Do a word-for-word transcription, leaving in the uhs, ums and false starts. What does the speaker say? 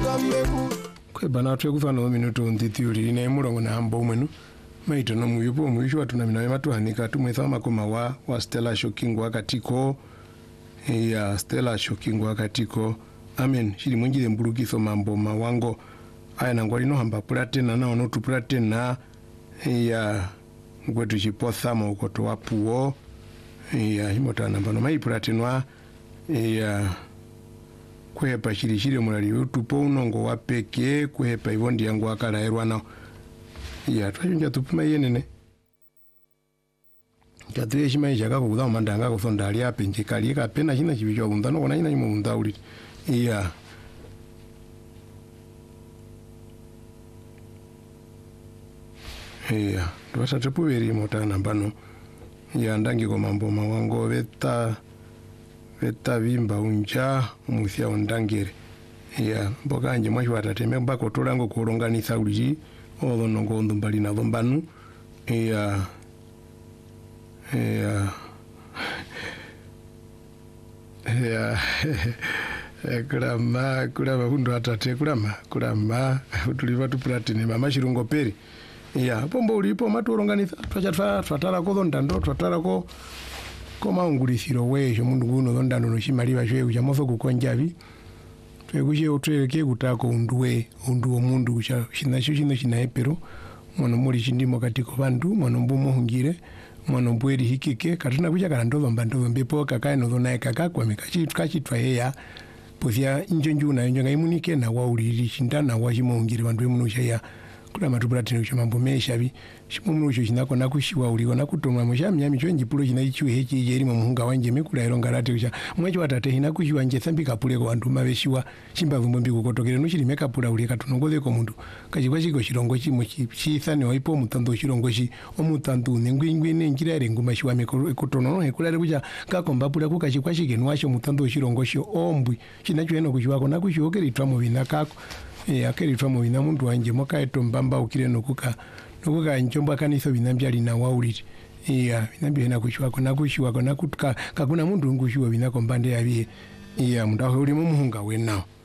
kwe bana twe kufana no minuto nditiuri ine murongo na ambo mwenu maito no muyupo muyishwa tunamina matu hanika tumwetha makoma wa wa Stella Shocking wakatiko ya Stella Shocking wakatiko amen shiri mwingire mburukiso mambo mawango aya nangwali no hamba pratena na ono tu pratena ya ngwetu chipotha maukoto wapuo ya himota nambano mai pratenwa ya kwepa shiri shiri mulali utupo unongo wapeke kwepa ivondi yangu wakala erwa nao ya twajunja tupuma yenene Katwe shima ishaka kukuda mandanga kusonda ali apenje kali kapena china chibicho undano kona ina imo undauli iya iya twasa tupubiri mota nambano ya ndangi ko mambo mawango veta veta vimba unja umuthia undangere iya mboka anje mwashi watateme mbako tolango kuronganisa uliji odo nongo ndumbali na dombanu iya iya iya kurama kurama hundu atate kurama kurama tuliva tuplatine mama shirungo peri iya pombo ulipo maturonganisa twachatwa twatala ko ndando twatala ko ko maungulisiro wejo mundu guno ndando no shimaliva shwe kuja moso kukonjavi twekuche utweke kutako unduwe undu omundu kucha shinasho shino shinaepero mono muri chindimo katiko bandu mono mbumo hungire mono mbweri hikike katuna kucha kana ndozo mbandozo mbepo kakae nozo nae kakakwa mikachi tukachitwa heya posia injonju na injonga imunike na wauliri shindana washimo hungire bandu emunusha ya kula matuplatine kucha mambo meshavi shimo munusho shinako nakushiwa uliwa nakutoma musha myami chwenji pulo chinaichiwe hechi yeri muhunga wanje mikula ironga rate kucha mwacho watate hinakushiwa nje sambika pule kwa andu mabeshiwa shimba vumbi kukotokere nushiri meka pula ulika tunongoze ko mundu kachikwa chiko shirongo chi muchithane waipo mutando shirongo shi omutando nengwingwe nenjira ere nguma shiwa mekotono hekula kucha kakomba pula kukachikwa shigenu washo mutando shirongo shi ombwi chinacho eno kushiwa kona kushokeri twamo bina kako eh akeri twamo bina mundu wanje mokaeto mbamba ukire nokuka nokuka njomba kaniso binambyali na wauliti iya binambyali na kushiwa kona kushiwa kona kutuka kakuna mundu ngushiwa bina kombande yabiye iya mundu aho uli mu muhunga wenao